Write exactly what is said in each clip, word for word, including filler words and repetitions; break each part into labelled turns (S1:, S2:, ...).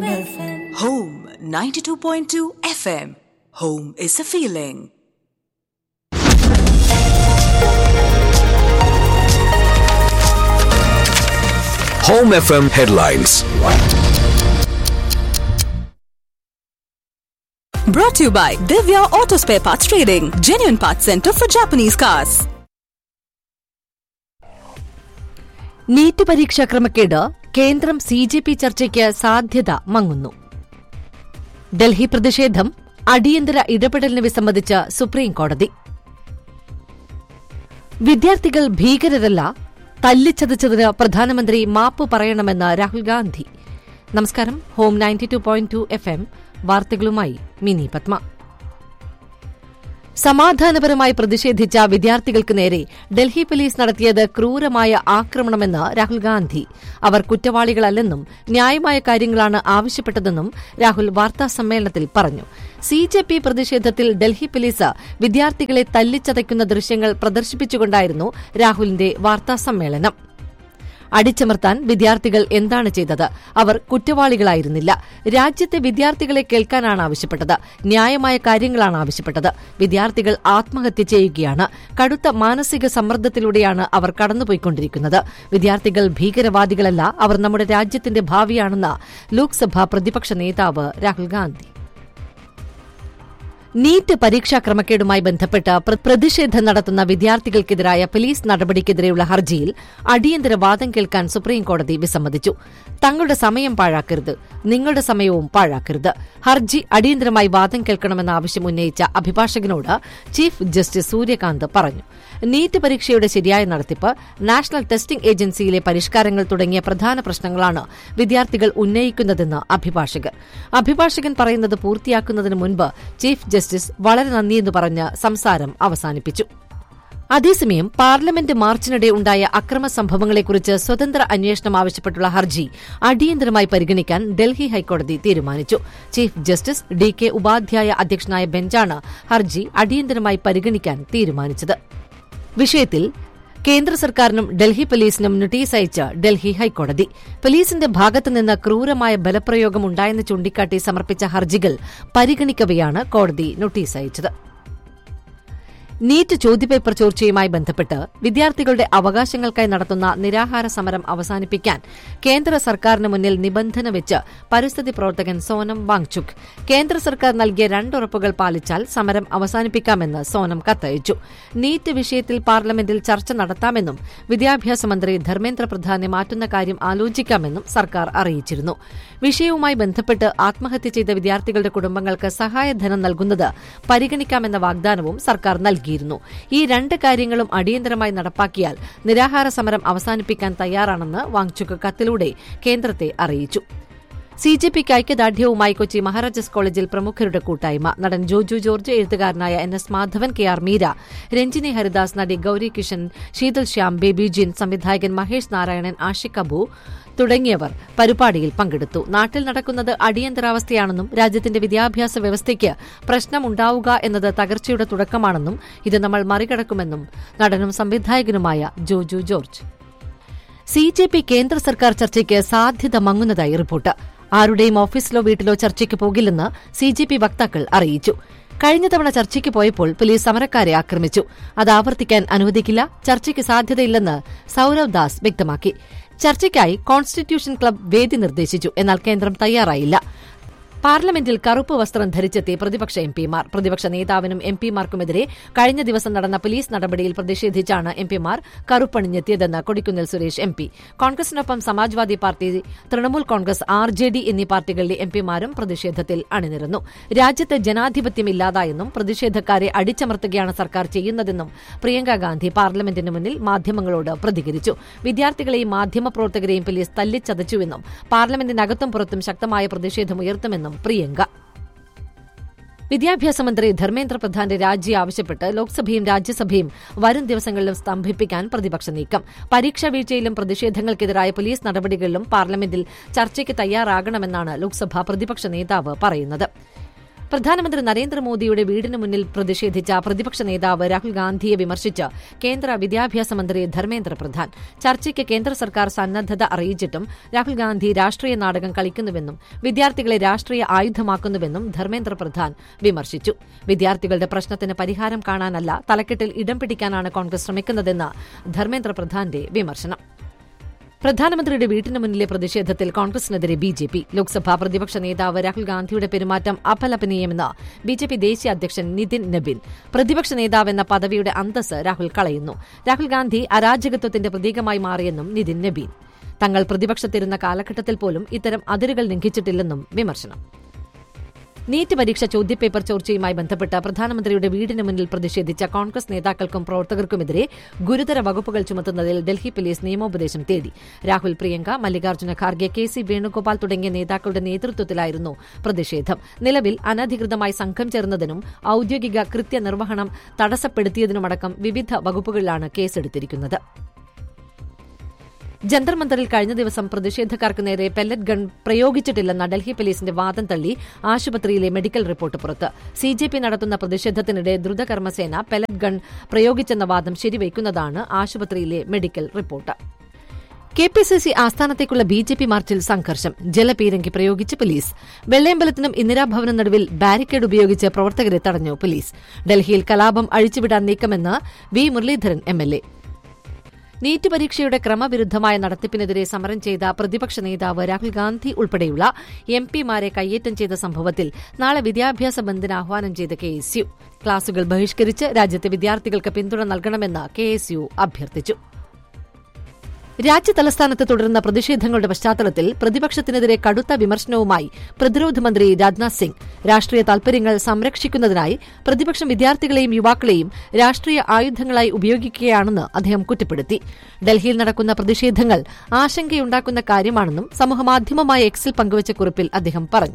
S1: Home F M.
S2: Home ninety-two point two F M. Home is a feeling.
S3: Home F M headlines.
S2: Brought to you by Divya Auto Spare Parts Trading, genuine parts center for Japanese cars.
S4: NEET പരീക്ഷാ ക്രമക്കേട് കേന്ദ്രം C J P ചർച്ചയ്ക്ക് സാധ്യത മങ്ങുന്നു. ഡൽഹി പ്രതിഷേധം അടിയന്തര ഇടപെടലിന് വിസമ്മതിച്ച് സുപ്രീംകോടതി. വിദ്യാർത്ഥികൾ ഭീകരരല്ല, തല്ലിച്ചതച്ചതിന് പ്രധാനമന്ത്രി മാപ്പ് പറയണമെന്ന് രാഹുൽ ഗാന്ധി. നമസ്കാരം. Home ninety two point two F M വാർത്തകളുമായി മിനി പത്മ. സമാധാനപരമായി പ്രതിഷേധിച്ച വിദ്യാർത്ഥികൾക്ക് നേരെ ഡൽഹി പോലീസ് നടത്തിയത് ക്രൂരമായ ആക്രമണമെന്ന് രാഹുൽ ഗാന്ധി. അവർ കുറ്റവാളികളല്ലെന്നും ന്യായമായ കാര്യങ്ങളാണ് ആവശ്യപ്പെട്ടതെന്നും രാഹുൽ വാർത്താസമ്മേളനത്തിൽ പറഞ്ഞു. സി ജെ പി പ്രതിഷേധത്തിൽ ഡൽഹി പോലീസ് വിദ്യാർത്ഥികളെ തല്ലിച്ചതയ്ക്കുന്ന ദൃശ്യങ്ങൾ പ്രദർശിപ്പിച്ചുകൊണ്ടായിരുന്നു രാഹുലിന്റെ വാർത്താസമ്മേളനം. അടിച്ചമർത്താൻ വിദ്യാർത്ഥികൾ എന്താണ് ചെയ്തത്? അവർ കുറ്റവാളികളായിരുന്നില്ല. രാജ്യത്തെ വിദ്യാർത്ഥികളെ കേൾക്കാനാണ് ആവശ്യപ്പെട്ടത്. ന്യായമായ കാര്യങ്ങളാണ് ആവശ്യപ്പെട്ടത്. വിദ്യാർത്ഥികൾ ആത്മഹത്യ ചെയ്യുകയാണ്. കടുത്ത മാനസിക സമ്മർദ്ദത്തിലൂടെയാണ് അവർ കടന്നുപോയിക്കൊണ്ടിരിക്കുന്നത്. വിദ്യാർത്ഥികൾ ഭീകരവാദികളല്ല, അവർ നമ്മുടെ രാജ്യത്തിന്റെ ഭാവിയാണെന്ന് ലോക്സഭാ പ്രതിപക്ഷ നേതാവ് രാഹുൽ ഗാന്ധി. നീറ്റ് പരീക്ഷാ ക്രമക്കേടുമായി ബന്ധപ്പെട്ട് പ്രതിഷേധം നടത്തുന്ന വിദ്യാർത്ഥികൾക്കെതിരായ പോലീസ് നടപടിക്കെതിരെയുള്ള ഹർജിയിൽ അടിയന്തര വാദം കേൾക്കാൻ സുപ്രീംകോടതി വിസമ്മതിച്ചു. തങ്ങളുടെ സമയം പാഴാക്കരുത്, നിങ്ങളുടെ സമയവും പാഴാക്കരുത്. ഹർജി അടിയന്തരമായി വാദം കേൾക്കണമെന്ന ആവശ്യം ഉന്നയിച്ച അഭിഭാഷകനോട് ചീഫ് ജസ്റ്റിസ് സൂര്യകാന്ത് പറഞ്ഞു. നീറ്റ് പരീക്ഷയുടെ ശരിയായ നടത്തിപ്പ്, നാഷണൽ ടെസ്റ്റിംഗ് ഏജൻസിയിലെ പരിഷ്കാരങ്ങൾ തുടങ്ങിയ പ്രധാന പ്രശ്നങ്ങളാണ് വിദ്യാർത്ഥികൾ ഉന്നയിക്കുന്നതെന്ന് അഭിഭാഷകർ. അഭിഭാഷകൻ പറയുന്നത് പൂർത്തിയാക്കുന്നതിന് മുൻപ് ചീഫ് ജസ്റ്റിസ് വളരെ നന്ദിയെന്ന് പറഞ്ഞ് സംസാരം അവസാനിപ്പിച്ചു. അതേസമയം പാർലമെന്റ് മാർച്ചിനിടെ ഉണ്ടായ അക്രമ സംഭവങ്ങളെക്കുറിച്ച് സ്വതന്ത്ര അന്വേഷണം ആവശ്യപ്പെട്ടുള്ള ഹർജി അടിയന്തരമായി പരിഗണിക്കാൻ ഡൽഹി ഹൈക്കോടതി തീരുമാനിച്ചു. Chief justice D K Upadhyaya അധ്യക്ഷനായ ബെഞ്ചാണ് ഹർജി അടിയന്തരമായി പരിഗണിക്കാൻ തീരുമാനിച്ചത്. വിഷയത്തിൽ കേന്ദ്ര സർക്കാരിനും ഡൽഹി പോലീസിനും നോട്ടീസ് അയച്ച് ഡൽഹി ഹൈക്കോടതി. പോലീസിന്റെ ഭാഗത്തുനിന്ന് ക്രൂരമായ ബലപ്രയോഗം ഉണ്ടായെന്ന് ചൂണ്ടിക്കാട്ടി സമർപ്പിച്ച ഹർജികൾ പരിഗണിക്കവെയാണ് കോടതി നോട്ടീസ് അയച്ചത്. നീറ്റ് ചോദ്യപേപ്പർ ചോർച്ചയുമായി ബന്ധപ്പെട്ട് വിദ്യാർത്ഥികളുടെ അവകാശങ്ങൾക്കായി നടത്തുന്ന നിരാഹാര സമരം അവസാനിപ്പിക്കാൻ കേന്ദ്ര സർക്കാരിന് മുന്നിൽ നിബന്ധന വെച്ച് പരിസ്ഥിതി പ്രവർത്തകൻ സോനം വാങ്ചുക്. കേന്ദ്ര സർക്കാർ നൽകിയ രണ്ടുറപ്പുകൾ പാലിച്ചാൽ സമരം അവസാനിപ്പിക്കാമെന്ന് സോനം കത്തയച്ചു. നീറ്റ് വിഷയത്തിൽ പാർലമെന്റിൽ ചർച്ച നടത്താമെന്നും വിദ്യാഭ്യാസ മന്ത്രി ധർമ്മേന്ദ്ര പ്രധാനെ മാറ്റുന്ന കാര്യം ആലോചിക്കാമെന്നും സർക്കാർ അറിയിച്ചിരുന്നു. വിഷയവുമായി ബന്ധപ്പെട്ട് ആത്മഹത്യ ചെയ്ത വിദ്യാർത്ഥികളുടെ കുടുംബങ്ങൾക്ക് സഹായധനം നൽകുന്നത് പരിഗണിക്കാമെന്ന വാഗ്ദാനവും സർക്കാർ നൽകി. ഈ രണ്ട് കാര്യങ്ങളും അടിയന്തരമായി നടപ്പാക്കിയാൽ നിരാഹാര സമരം അവസാനിപ്പിക്കാൻ തയ്യാറാണെന്ന് വാങ്ചുക് കത്തിലൂടെ കേന്ദ്രത്തെ അറിയിച്ചു. സി ജെ പിക്ക് ഐക്യദാർഢ്യവുമായി കൊച്ചി മഹാരാജാസ് കോളേജിൽ പ്രമുഖരുടെ കൂട്ടായ്മ. നടൻ ജോജു ജോർജ്, എഴുത്തുകാരനായ N S Madhavan, K R Meera, Ranjini Haridas, നടി ഗൌരി കിഷൻ, ശീതൽ ശ്യാം, ബേബി ജിൻ, സംവിധായകൻ മഹേഷ് നാരായണൻ, ആഷിഖ് അബു തുടങ്ങിയവർ പരിപാടിയിൽ പങ്കെടുത്തു. നാട്ടിൽ നടക്കുന്നത് അടിയന്തരാവസ്ഥയാണെന്നും രാജ്യത്തിന്റെ വിദ്യാഭ്യാസ വ്യവസ്ഥയ്ക്ക് പ്രശ്നമുണ്ടാവുക എന്നത് തകർച്ചയുടെ തുടക്കമാണെന്നും ഇത് നമ്മൾ മറികടക്കുമെന്നും നടനും സംവിധായകനുമായ Joju George. C J P കേന്ദ്ര സർക്കാർ ചർച്ചയ്ക്ക് സാധ്യത മങ്ങുന്നതായി റിപ്പോർട്ട്. ആരുടെയും ഓഫീസിലോ വീട്ടിലോ ചർച്ചയ്ക്ക് പോകില്ലെന്ന് സി ജെ പി വക്താക്കൾ അറിയിച്ചു. കഴിഞ്ഞ തവണ ചർച്ചയ്ക്ക് പോയപ്പോൾ പോലീസ് സമരക്കാരെ ആക്രമിച്ചു. അത് ആവർത്തിക്കാൻ അനുവദിക്കില്ല. ചർച്ചയ്ക്ക് സാധ്യതയില്ലെന്ന് സൌരവ് ദാസ് വ്യക്തമാക്കി. ചർച്ചയ്ക്കായി കോൺസ്റ്റിറ്റ്യൂഷൻ ക്ലബ് വേദി നിർദ്ദേശിച്ചു. എന്നാൽ കേന്ദ്രം തയ്യാറായില്ല. പാർലമെന്റിൽ കറുപ്പ് വസ്ത്രം ധരിച്ചെത്തി പ്രതിപക്ഷ എംപിമാർ. പ്രതിപക്ഷ നേതാവിനും എംപിമാർക്കുമെതിരെ കഴിഞ്ഞ ദിവസം നടന്ന പോലീസ് നടപടിയിൽ പ്രതിഷേധിച്ചാണ് എംപിമാർ കറുപ്പണിഞ്ഞെത്തിയതെന്ന് Kodikunnil Suresh M P. കോൺഗ്രസിനൊപ്പം Samajwadi party, Trinamool Congress, R J D എന്നീ പാർട്ടികളിലെ എംപിമാരും പ്രതിഷേധത്തിൽ അണിനിരന്നു. രാജ്യത്ത് ജനാധിപത്യം ഇല്ലാതായെന്നും പ്രതിഷേധക്കാരെ അടിച്ചമർത്തുകയാണ് സർക്കാർ ചെയ്യുന്നതെന്നും പ്രിയങ്ക ഗാന്ധി പാർലമെന്റിന് മുന്നിൽ മാധ്യമങ്ങളോട് പ്രതികരിച്ചു. വിദ്യാർത്ഥികളെയും മാധ്യമപ്രവർത്തകരെയും പോലീസ് തല്ലിച്ചതച്ചുവെന്നും പാർലമെന്റിനകത്തും പുറത്തും ശക്തമായ പ്രതിഷേധമുയർത്തുമെന്നും പ്രിയങ്ക. വിദ്യാഭ്യാസ മന്ത്രി ധർമ്മേന്ദ്ര പ്രധാന്റെ രാജി ആവശ്യപ്പെട്ട് ലോക്സഭയും രാജ്യസഭയും വരും ദിവസങ്ങളിലും സ്തംഭിപ്പിക്കാൻ പ്രതിപക്ഷ നീക്കം. പരീക്ഷാ വീഴ്ചയിലും പ്രതിഷേധങ്ങൾക്കെതിരായ പോലീസ് നടപടികളിലും പാർലമെന്റിൽ ചർച്ചയ്ക്ക് തയ്യാറാകണമെന്നാണ് ലോക്സഭാ പ്രതിപക്ഷ നേതാവ് പറയുന്നത്. പ്രധാനമന്ത്രി നരേന്ദ്രമോദിയുടെ വീടിന് മുന്നിൽ പ്രതിഷേധിച്ച പ്രതിപക്ഷ നേതാവ് രാഹുൽ ഗാന്ധിയെ വിമർശിച്ച് കേന്ദ്ര വിദ്യാഭ്യാസ മന്ത്രി ധർമ്മേന്ദ്ര പ്രധാൻ. ചർച്ചയ്ക്ക് കേന്ദ്ര സർക്കാർ സന്നദ്ധത അറിയിച്ചിട്ടും രാഹുൽ ഗാന്ധി രാഷ്ട്രീയ നാടകം കളിക്കുന്നുവെന്നും വിദ്യാർത്ഥികളെ രാഷ്ട്രീയ ആയുധമാക്കുന്നുവെന്നും ധർമ്മേന്ദ്ര പ്രധാൻ വിമർശിച്ചു. വിദ്യാർത്ഥികളുടെ പ്രശ്നത്തിന് പരിഹാരം കാണാനല്ല, തലക്കെട്ടിൽ ഇടം പിടിക്കാനാണ് കോൺഗ്രസ് ശ്രമിക്കുന്നതെന്ന് ധർമ്മേന്ദ്ര പ്രധാന്റെ വിമർശനം. പ്രധാനമന്ത്രിയുടെ വീട്ടിന് മുന്നിലെ പ്രതിഷേധത്തിൽ കോൺഗ്രസിനെതിരെ ബി ജെ പി. ലോക്സഭാ പ്രതിപക്ഷ നേതാവ് രാഹുൽ ഗാന്ധിയുടെ പെരുമാറ്റം അപലപനീയമെന്ന് ബി ജെ പി ദേശീയ അധ്യക്ഷൻ നിതിൻ നബീൻ. പ്രതിപക്ഷ നേതാവെന്ന പദവിയുടെ അന്തസ് രാഹുൽ കളയുന്നു. രാഹുൽ ഗാന്ധി അരാജകത്വത്തിന്റെ പ്രതീകമായി മാറിയെന്നും നിതിൻ നബീൻ. തങ്ങൾ പ്രതിപക്ഷത്തിരുന്ന കാലഘട്ടത്തിൽ പോലും ഇത്തരം അതിരുകൾ ലംഘിച്ചിട്ടില്ലെന്നും വിമർശനം. നീറ്റ് പരീക്ഷ ചോദ്യപേപ്പർ ചോർച്ചയുമായി ബന്ധപ്പെട്ട് പ്രധാനമന്ത്രിയുടെ വീടിന് മുന്നിൽ പ്രതിഷേധിച്ച കോൺഗ്രസ് നേതാക്കൾക്കും പ്രവർത്തകർക്കുമെതിരെ ഗുരുതര വകുപ്പുകൾ ചുമത്തുന്നതിൽ ഡൽഹി പോലീസ് നിയമോപദേശം തേടി. രാഹുൽ, പ്രിയങ്ക, മല്ലികാർജ്ജുന ഖാർഗെ, കെ സി വേണുഗോപാൽ തുടങ്ങിയ നേതാക്കളുടെ നേതൃത്വത്തിലായിരുന്നു പ്രതിഷേധം. നിലവിൽ അനധികൃതമായി സംഘം ചേർന്നതിനും ഔദ്യോഗിക കൃത്യനിർവഹണം തടസ്സപ്പെടുത്തിയതിനുമടക്കം വിവിധ വകുപ്പുകളിലാണ് കേസെടുത്തിരിക്കുന്നത്. ജന്തർ മന്ദറിൽ കഴിഞ്ഞ ദിവസം പ്രതിഷേധക്കാർക്ക് നേരെ പെല്ലറ്റ് ഗൺ പ്രയോഗിച്ചിട്ടില്ലെന്ന ഡൽഹി പോലീസിന്റെ വാദം തള്ളി ആശുപത്രിയിലെ മെഡിക്കൽ റിപ്പോർട്ട് പുറത്ത്. സി ജെ പി നടത്തുന്ന പ്രതിഷേധത്തിനിടെ ദ്രുതകർമ്മസേന പെല്ലറ്റ് ഗൺ പ്രയോഗിച്ചെന്ന വാദം ശരിവയ്ക്കുന്നതാണ് ആശുപത്രിയിലെ medical report. K P C C ആസ്ഥാനത്തേക്കുള്ള B J P മാർച്ചിൽ സംഘർഷം. ജലപീരങ്കി പ്രയോഗിച്ച് പോലീസ്. വെള്ളയമ്പലത്തിനും ഇന്ദിരാഭവനും നടുവിൽ ബാരിക്കേഡ് ഉപയോഗിച്ച് പ്രവർത്തകരെ തടഞ്ഞു പോലീസ്. ഡൽഹിയിൽ കലാപം അഴിച്ചുവിടാൻ നീക്കമെന്ന് V Muraleedharan M L A. NEET പരീക്ഷയുടെ ക്രമവിരുദ്ധമായ നടത്തിപ്പിനെതിരെ സമരം ചെയ്ത പ്രതിപക്ഷ നേതാവ് രാഹുൽ ഗാന്ധി ഉൾപ്പെടെയുള്ള എം പിമാരെ കയ്യേറ്റം ചെയ്ത സംഭവത്തിൽ നാളെ വിദ്യാഭ്യാസ ബന്ദിന് ആഹ്വാനം ചെയ്ത കെ എസ് യു. ക്ലാസുകൾ ബഹിഷ്കരിച്ച് രാജ്യത്തെ വിദ്യാർത്ഥികൾക്ക് പിന്തുണ നൽകണമെന്ന് കെ എസ് യു അഭ്യർത്ഥിച്ചു. രാജ്യതലസ്ഥാനത്ത് തുടരുന്ന പ്രതിഷേധങ്ങളുടെ പശ്ചാത്തലത്തിൽ പ്രതിപക്ഷത്തിനെതിരെ കടുത്ത വിമർശനവുമായി പ്രതിരോധ മന്ത്രി രാജ്നാഥ് സിംഗ്. രാഷ്ട്രീയ താൽപര്യങ്ങൾ സംരക്ഷിക്കുന്നതിനായി പ്രതിപക്ഷം വിദ്യാർത്ഥികളെയും യുവാക്കളെയും രാഷ്ട്രീയ ആയുധങ്ങളായി ഉപയോഗിക്കുകയാണെന്ന് അദ്ദേഹം കുറ്റപ്പെടുത്തി. ഡൽഹിയിൽ നടക്കുന്ന പ്രതിഷേധങ്ങൾ ആശങ്കയുണ്ടാക്കുന്ന കാര്യമാണെന്നും സമൂഹമാധ്യമമായ എക്സിൽ പങ്കുവച്ച കുറിപ്പിൽ അദ്ദേഹം പറഞ്ഞു.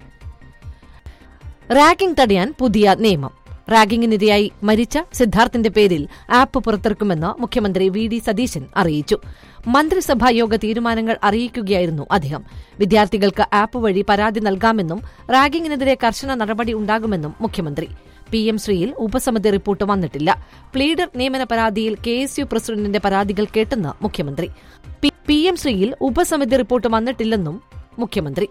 S4: റാഗിംഗ് തടയാൻ പുതിയ നിയമം. റാഗിംഗിനിരയായി മരിച്ച സിദ്ധാർത്ഥിന്റെ പേരിൽ ആപ്പ് പുറത്തിറക്കുമെന്ന് മുഖ്യമന്ത്രി വി ഡി സതീശൻ അറിയിച്ചു. മന്ത്രിസഭാ യോഗ തീരുമാനങ്ങൾ അറിയിക്കുകയായിരുന്നു അദ്ദേഹം. വിദ്യാർത്ഥികൾക്ക് ആപ്പ് വഴി പരാതി നൽകാമെന്നും റാഗിംഗിനെതിരെ കർശന നടപടി ഉണ്ടാകുമെന്നും മുഖ്യമന്ത്രി. പി എം ശ്രീയിൽ ഉപസമിതി റിപ്പോർട്ട് വന്നിട്ടില്ല. പ്ലീഡർ നിയമന പരാതിയിൽ കെ എസ് യു പ്രസിഡന്റിന്റെ പരാതികൾ കേട്ടെന്ന് മുഖ്യമന്ത്രി. പി എം ശ്രീയിൽ ഉപസമിതി റിപ്പോർട്ട് വന്നിട്ടില്ലെന്നും മുഖ്യമന്ത്രി.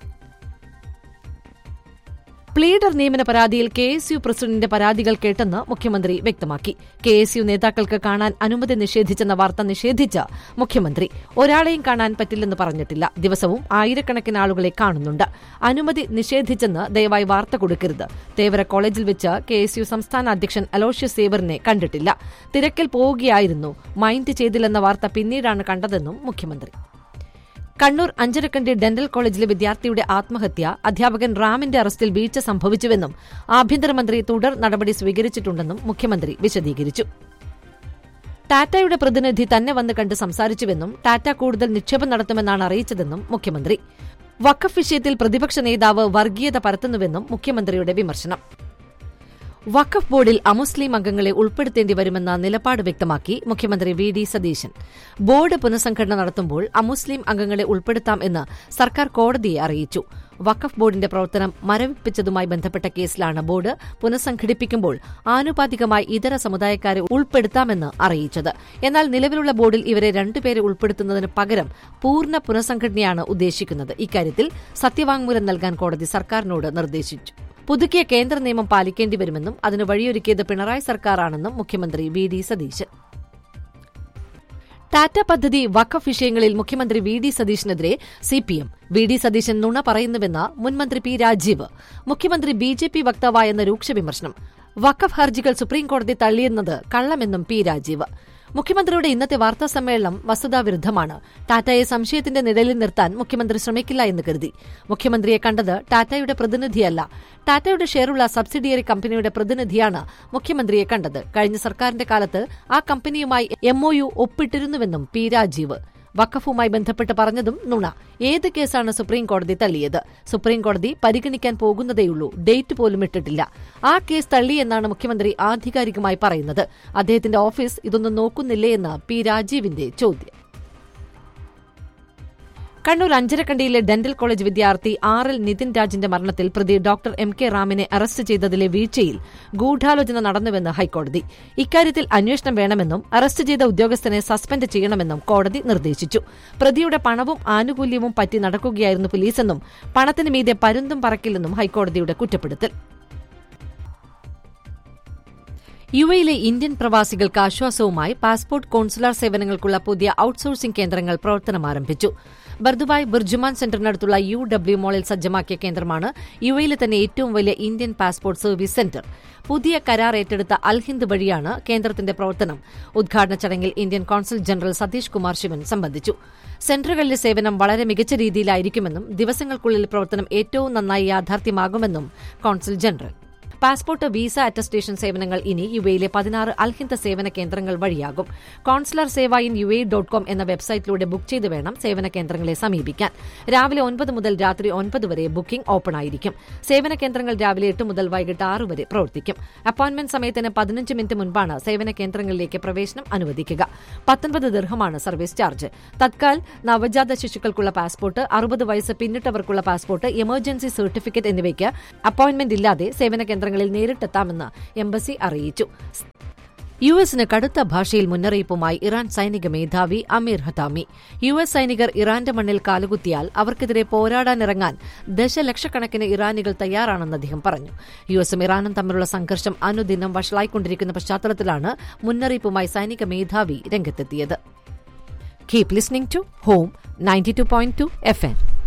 S4: പ്ലീഡർ നിയമന പരാതിയിൽ കെ എസ് യു പ്രസിഡന്റിന്റെ പരാതികൾ കേട്ടെന്ന് മുഖ്യമന്ത്രി വ്യക്തമാക്കി. കെ എസ് യു നേതാക്കൾക്ക് കാണാൻ അനുമതി നിഷേധിച്ചെന്ന വാർത്ത നിഷേധിച്ച മുഖ്യമന്ത്രി ഒരാളെയും കാണാൻ പറ്റില്ലെന്ന് പറഞ്ഞിട്ടില്ല. ദിവസവും ആയിരക്കണക്കിന് ആളുകളെ കാണുന്നുണ്ട്. അനുമതി നിഷേധിച്ചെന്ന് ദയവായി വാർത്ത കൊടുക്കരുത്. തേവര കോളേജിൽ വെച്ച് കെ എസ് യു സംസ്ഥാന അധ്യക്ഷൻ അലോഷ്യസ് സേവറിനെ കണ്ടിട്ടില്ല. തിരക്കിൽ പോവുകയായിരുന്നു. മൈൻഡ് ചെയ്തില്ലെന്ന വാർത്ത പിന്നീടാണ് കണ്ടതെന്നും മുഖ്യമന്ത്രി. കണ്ണൂർ അഞ്ചരക്കണ്ടി ഡെന്റൽ കോളേജിലെ വിദ്യാർത്ഥിയുടെ ആത്മഹത്യ അധ്യാപകൻ റാമിന്റെ അറസ്റ്റിൽ വീഴ്ച സംഭവിച്ചുവെന്നും ആഭ്യന്തരമന്ത്രി തുടർ നടപടി സ്വീകരിച്ചിട്ടുണ്ടെന്നും മുഖ്യമന്ത്രി വിശദീകരിച്ചു. ടാറ്റയുടെ പ്രതിനിധി തന്നെ വന്ന് കണ്ട് സംസാരിച്ചുവെന്നും ടാറ്റ കൂടുതൽ നിക്ഷേപം നടത്തുമെന്നാണ് അറിയിച്ചതെന്നും മുഖ്യമന്ത്രി. വഖഫ് വിഷയത്തിൽ പ്രതിപക്ഷ നേതാവ് വർഗീയത പരത്തുന്നുവെന്നും മുഖ്യമന്ത്രിയുടെ വിമർശനം. വഖഫ് ബോർഡിൽ അമുസ്ലിം അംഗങ്ങളെ ഉൾപ്പെടുത്തേണ്ടി വരുമെന്ന നിലപാട് വ്യക്തമാക്കി മുഖ്യമന്ത്രി വി ഡി സതീശൻ. ബോർഡ് പുനഃസംഘടന നടത്തുമ്പോൾ അമുസ്ലിം അംഗങ്ങളെ ഉൾപ്പെടുത്താം എന്ന് സർക്കാർ കോടതിയെ അറിയിച്ചു. വഖഫ് ബോർഡിന്റെ പ്രവർത്തനം മരവിപ്പിച്ചതുമായി ബന്ധപ്പെട്ട കേസിലാണ് ബോർഡ് പുനഃസംഘടിപ്പിക്കുമ്പോൾ ആനുപാതികമായി ഇതര സമുദായക്കാരെ ഉൾപ്പെടുത്താമെന്ന് അറിയിച്ചത്. എന്നാൽ നിലവിലുള്ള ബോർഡിൽ ഇവരെ രണ്ടുപേരെ ഉൾപ്പെടുത്തുന്നതിന് പകരം പൂർണ്ണ പുനഃസംഘടനയാണ് ഉദ്ദേശിക്കുന്നത്. ഇക്കാര്യത്തിൽ സത്യവാങ്മൂലം നൽകാൻ കോടതി സർക്കാരിനോട് നിർദ്ദേശിച്ചു. പുതുക്കിയ കേന്ദ്ര നിയമം പാലിക്കേണ്ടി വരുമെന്നും അതിന് വഴിയൊരുക്കിയത് പിണറായി സർക്കാരാണെന്നും മുഖ്യമന്ത്രി വി ഡി സതീശൻ. ടാറ്റ പദ്ധതി വഖഫ് വിഷയങ്ങളിൽ മുഖ്യമന്ത്രി V D സതീശനെതിരെ CPM. V D Satheesan നുണ പറയുന്നുവെന്ന് മുൻമന്ത്രി പി രാജീവ്. മുഖ്യമന്ത്രി ബി ജെ പി വക്താവായെന്ന രൂക്ഷ വിമർശനം. വഖഫ് ഹർജികൾ സുപ്രീംകോടതി തള്ളിയെന്നത് കള്ളമെന്നും പി രാജീവ്. മുഖ്യമന്ത്രിയുടെ ഇന്നത്തെ വാർത്താ സമ്മേളനം വസ്തുതാവിരുദ്ധമാണ്. ടാറ്റയെ സംശയത്തിന്റെ നിഴലിൽ നിർത്താൻ മുഖ്യമന്ത്രി ശ്രമിക്കില്ല എന്ന് കരുതി. മുഖ്യമന്ത്രിയെ കണ്ടത് ടാറ്റയുടെ പ്രതിനിധിയല്ല, ടാറ്റയുടെ ഷെയറുള്ള സബ്സിഡിയറി കമ്പനിയുടെ പ്രതിനിധിയാണ് മുഖ്യമന്ത്രിയെ കണ്ടത്. കഴിഞ്ഞ സർക്കാരിന്റെ കാലത്ത് ആ കമ്പനിയുമായി M O U ഒപ്പിട്ടിരുന്നുവെന്നും P Rajeev. വഖഫുമായി ബന്ധപ്പെട്ട് പറഞ്ഞതും നുണ. ഏത് കേസാണ് സുപ്രീംകോടതി തള്ളിയത്? സുപ്രീംകോടതി പരിഗണിക്കാൻ പോകുന്നതേയുള്ളൂ, ഡേറ്റ് പോലും ഇട്ടിട്ടില്ല. ആ കേസ് തള്ളിയെന്നാണ് മുഖ്യമന്ത്രി ആധികാരികമായി പറയുന്നത്. അദ്ദേഹത്തിന്റെ ഓഫീസ് ഇതൊന്നും നോക്കുന്നില്ലേ എന്ന് പി രാജീവിന്റെ ചോദ്യം. കണ്ണൂർ അഞ്ചരക്കണ്ടിയിലെ ഡെന്റൽ കോളേജ് വിദ്യാർത്ഥി ആർ എൽ നിതിൻ രാജിന്റെ മരണത്തിൽ പ്രതി ഡോക്ടർ എം കെ റാമിനെ അറസ്റ്റ് ചെയ്തതിലെ വീഴ്ചയിൽ ഗൂഢാലോചന നടന്നുവെന്ന് ഹൈക്കോടതി. ഇക്കാര്യത്തിൽ അന്വേഷണം വേണമെന്നും അറസ്റ്റ് ചെയ്ത ഉദ്യോഗസ്ഥനെ സസ്പെൻഡ് ചെയ്യണമെന്നും കോടതി നിർദ്ദേശിച്ചു. പ്രതിയുടെ പണവും ആനുകൂല്യവും പറ്റി നടക്കുകയായിരുന്നു പോലീസെന്നും പണത്തിന് മീതെ പരുന്തും പറക്കില്ലെന്നും ഹൈക്കോടതിയുടെ കുറ്റപ്പെടുത്തൽ. യു എയിലെ ഇന്ത്യൻ പ്രവാസികൾക്ക് ആശ്വാസവുമായി പാസ്പോർട്ട് കോൺസുലാർ സേവനങ്ങൾക്കുള്ള പുതിയ ഔട്ട്സോഴ്സിംഗ് കേന്ദ്രങ്ങൾ പ്രവർത്തനം ആരംഭിച്ചു. ബർദുബായ് ബുർജുമാൻ സെന്ററിനടുത്തുള്ള യു ഡബ്ല്യു മോളിൽ സജ്ജമാക്കിയ കേന്ദ്രമാണ് യു എയിലെ തന്നെ ഏറ്റവും വലിയ ഇന്ത്യൻ പാസ്പോർട്ട് സർവീസ് സെന്റർ. പുതിയ കരാർ ഏറ്റെടുത്ത അൽഹിന്ദ് വഴിയാണ് കേന്ദ്രത്തിന്റെ പ്രവർത്തനം. ഉദ്ഘാടന ചടങ്ങിൽ Indian consul general Satheesh Kumar Shivan സംബന്ധിച്ചു. സെന്ററുകളിലെ സേവനം വളരെ മികച്ച രീതിയിലായിരിക്കുമെന്നും ദിവസങ്ങൾക്കുള്ളിൽ പ്രവർത്തനം ഏറ്റവും നന്നായി യാഥാർത്ഥ്യമാകുമെന്നും consul general. Passport visa attestation സേവനങ്ങൾ ഇനി യുഎയിലെ പതിനാറ് അൽഹിന്ദ് സേവന കേന്ദ്രങ്ങൾ വഴിയാകും. Consular Sewa in U A dot com എന്ന വെബ്സൈറ്റിലൂടെ ബുക്ക് ചെയ്ത് വേണം സേവന കേന്ദ്രങ്ങളെ സമീപിക്കാൻ. രാവിലെ ഒൻപത് മുതൽ രാത്രി ഒൻപത് വരെ ബുക്കിംഗ് ഓപ്പൺ ആയിരിക്കും. സേവന കേന്ദ്രങ്ങൾ രാവിലെ എട്ട് മുതൽ വൈകിട്ട് ആറ് വരെ പ്രവർത്തിക്കും. അപ്പോയിന്റ്മെന്റ് സമയത്തിന് പതിനഞ്ച് മിനിറ്റ് മുൻപാണ് സേവന കേന്ദ്രങ്ങളിലേക്ക് പ്രവേശനം അനുവദിക്കുക. പത്തൊൻപത് ദിർഹമാണ് സർവീസ് ചാർജ്. തത്കാൽ നവജാത ശിശുക്കൾക്കുള്ള പാസ്പോർട്ട്, അറുപത് വയസ്സ് പിന്നിട്ടവർക്കുള്ള പാസ്പോർട്ട്, എമർജൻസി സർട്ടിഫിക്കറ്റ് എന്നിവയ്ക്ക് അപ്പോയിന്റ്മെന്റ് ഇല്ലാതെ സേവന കേന്ദ്രങ്ങളിൽ നേരിട്ടെത്താമെന്ന് എംബസി അറിയിച്ചു. യു എസിന് കടുത്ത ഭാഷയിൽ മുന്നറിയിപ്പുമായി ഇറാൻ സൈനിക മേധാവി അമീർ ഹതാമി. യു എസ് സൈനികർ ഇറാന്റെ മണ്ണിൽ കാലുകുത്തിയാൽ അവർക്കെതിരെ പോരാടാനിറങ്ങാൻ ദശലക്ഷക്കണക്കിന് ഇറാനികൾ തയ്യാറാണെന്ന് അദ്ദേഹം പറഞ്ഞു. യു എസും ഇറാനും തമ്മിലുള്ള സംഘർഷം അനുദിനം വഷളായിക്കൊണ്ടിരിക്കുന്ന പശ്ചാത്തലത്തിലാണ് മുന്നറിയിപ്പുമായി സൈനിക മേധാവി രംഗത്തെത്തിയത്. Keep listening to home ninety two point two F M.